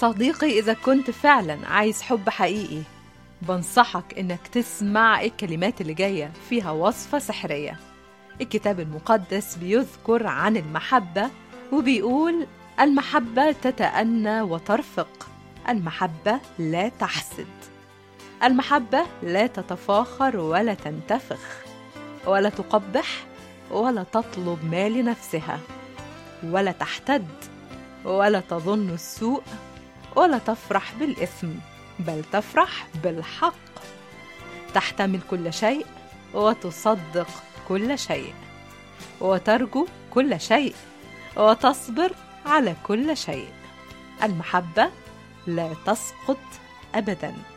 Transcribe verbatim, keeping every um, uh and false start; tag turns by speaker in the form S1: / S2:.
S1: صديقي، إذا كنت فعلا عايز حب حقيقي بنصحك إنك تسمع الكلمات اللي جاية، فيها وصفة سحرية. الكتاب المقدس بيذكر عن المحبة وبيقول: المحبة تتأنى وترفق، المحبة لا تحسد، المحبة لا تتفاخر ولا تنتفخ، ولا تقبح، ولا تطلب ما لنفسها، ولا تحتد، ولا تظن السوء، ولا تفرح بالإثم، بل تفرح بالحق، تحتمل كل شيء، وتصدق كل شيء، وترجو كل شيء، وتصبر على كل شيء. المحبة لا تسقط أبداً.